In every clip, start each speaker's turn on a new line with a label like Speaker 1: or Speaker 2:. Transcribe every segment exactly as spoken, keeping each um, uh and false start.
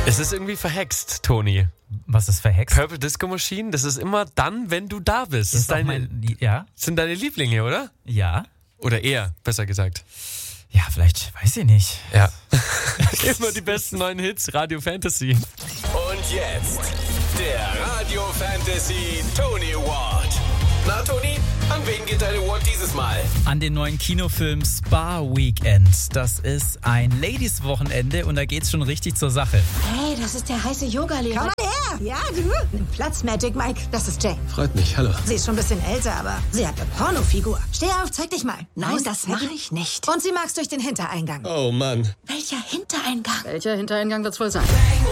Speaker 1: Es ist irgendwie verhext, Toni.
Speaker 2: Was ist verhext?
Speaker 1: Purple Disco Machine, das ist immer dann, wenn du da bist. Das
Speaker 2: Ist auch
Speaker 1: deine,
Speaker 2: mein, ja?
Speaker 1: sind deine Lieblinge, oder?
Speaker 2: Ja.
Speaker 1: Oder eher, besser gesagt.
Speaker 2: Ja, vielleicht, weiß ich nicht.
Speaker 1: Ja. Immer die besten neuen Hits, Radio Fantasy.
Speaker 3: Und jetzt der Radio Fantasy Tony Award. Na Toni, an wen geht dein Award dieses Mal?
Speaker 2: An den neuen Kinofilm Spa Weekend. Das ist ein Ladies-Wochenende und da geht's schon richtig zur Sache.
Speaker 4: Hey, das ist der heiße Yoga-Lehrer.
Speaker 5: Komm mal her! Ja, du? Nimm Platz, Magic Mike. Das ist Jane.
Speaker 3: Freut mich, hallo.
Speaker 5: Sie ist schon ein bisschen älter, aber sie hat eine Pornofigur. Steh auf, zeig dich mal.
Speaker 4: Nein, das mache ich nicht.
Speaker 5: Und sie mag's durch den Hintereingang.
Speaker 3: Oh Mann.
Speaker 4: Welcher Hintereingang?
Speaker 6: Welcher Hintereingang wird's wohl sein?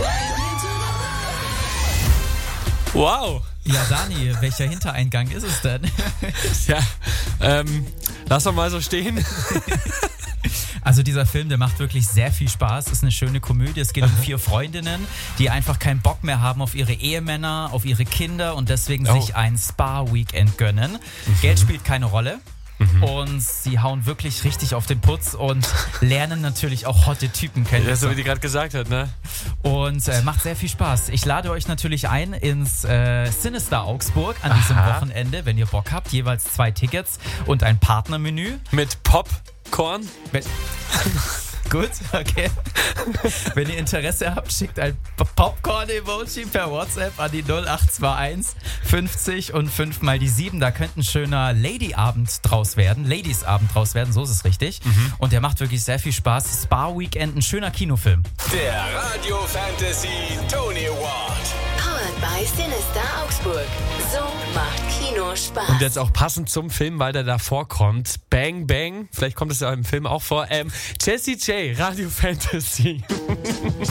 Speaker 1: Wow.
Speaker 2: Ja, Dani, welcher Hintereingang ist es denn?
Speaker 1: Ja, ähm, lass doch mal so stehen.
Speaker 2: Also dieser Film, der macht wirklich sehr viel Spaß. Ist eine schöne Komödie. Es geht um vier Freundinnen, die einfach keinen Bock mehr haben auf ihre Ehemänner, auf ihre Kinder und deswegen
Speaker 1: Oh.
Speaker 2: sich ein Spa-Weekend gönnen. Mhm. Geld spielt keine Rolle. Mhm. Und sie hauen wirklich richtig auf den Putz und lernen natürlich auch hotte Typen kennen.
Speaker 1: Ja, so wie die gerade gesagt hat, ne?
Speaker 2: Und äh, macht sehr viel Spaß. Ich lade euch natürlich ein ins äh, Sinister Augsburg an diesem
Speaker 1: Aha.
Speaker 2: Wochenende, wenn ihr Bock habt. Jeweils zwei Tickets und ein Partnermenü.
Speaker 1: Mit Popcorn.
Speaker 2: Wenn Gut, okay. Wenn ihr Interesse habt, schickt ein Popcorn-Emoji per WhatsApp an die null acht zwei eins fünfzig und fünf mal die sieben. Da könnte ein schöner Lady-Abend draus werden. Ladies-Abend draus werden, so ist es richtig. Mhm. Und der macht wirklich sehr viel Spaß. Spa-Weekend, ein schöner Kinofilm.
Speaker 3: Der Radio Fantasy Tony Award.
Speaker 7: Powered by Sinister Augsburg. So macht Kino Spaß.
Speaker 1: Und jetzt auch passend zum Film, weil der da vorkommt. Bang Bang, vielleicht kommt es ja im Film auch vor. Ähm, Jessie J, Radio Fantasy.